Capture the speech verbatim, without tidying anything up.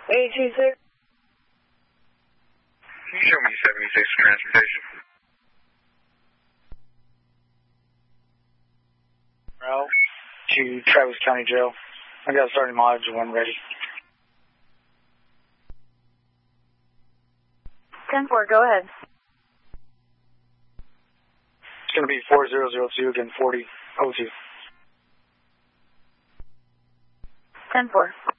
eighty-six. Can you show me seventy-six transportation? Route to Travis County Jail. I got starting mileage one ready. ten four, go ahead. It's going to be four zero zero two, again forty oh two. ten four.